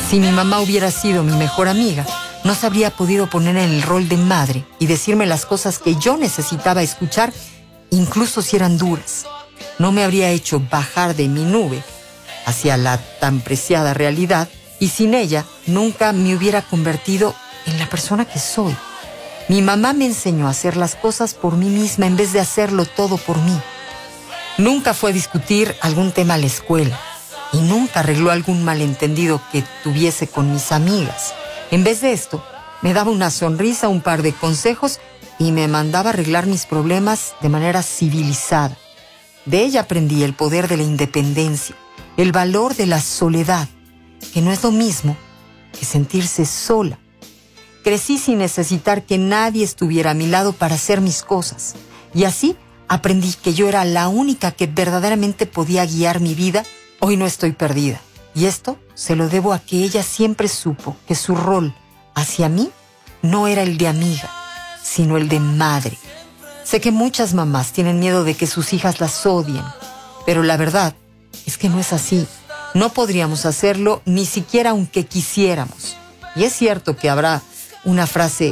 Si mi mamá hubiera sido mi mejor amiga, no se habría podido poner en el rol de madre y decirme las cosas que yo necesitaba escuchar, incluso si eran duras. No me habría hecho bajar de mi nube hacia la tan preciada realidad, y sin ella nunca me hubiera convertido en la persona que soy. Mi mamá me enseñó a hacer las cosas por mí misma en vez de hacerlo todo por mí. Nunca fue a discutir algún tema a la escuela y nunca arregló algún malentendido que tuviese con mis amigas. En vez de esto, me daba una sonrisa, un par de consejos y me mandaba arreglar mis problemas de manera civilizada. De ella aprendí el poder de la independencia, el valor de la soledad, que no es lo mismo que sentirse sola. Crecí sin necesitar que nadie estuviera a mi lado para hacer mis cosas, y así aprendí que yo era la única que verdaderamente podía guiar mi vida. Hoy no estoy perdida, y esto se lo debo a que ella siempre supo que su rol hacia mí no era el de amiga, sino el de madre. Sé que muchas mamás tienen miedo de que sus hijas las odien, pero la verdad es que no es así. No podríamos hacerlo ni siquiera aunque quisiéramos. Y es cierto que habrá una frase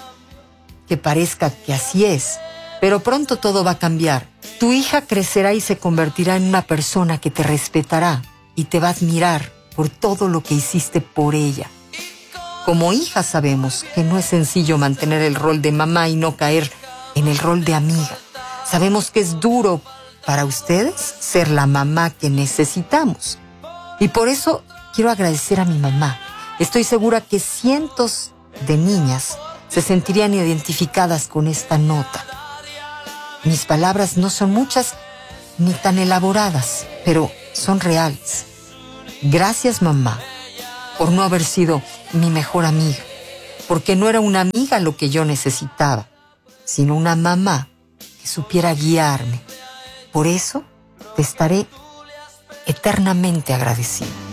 que parezca que así es, pero pronto todo va a cambiar. Tu hija crecerá y se convertirá en una persona que te respetará y te va a admirar por todo lo que hiciste por ella. Como hijas sabemos que no es sencillo mantener el rol de mamá y no caer en el rol de amiga. Sabemos que es duro para ustedes ser la mamá que necesitamos. Y por eso quiero agradecer a mi mamá. Estoy segura que cientos de niñas se sentirían identificadas con esta nota. Mis palabras no son muchas ni tan elaboradas, pero son reales. Gracias, mamá, por no haber sido mi mejor amiga, porque no era una amiga lo que yo necesitaba, sino una mamá que supiera guiarme. Por eso te estaré eternamente agradecido.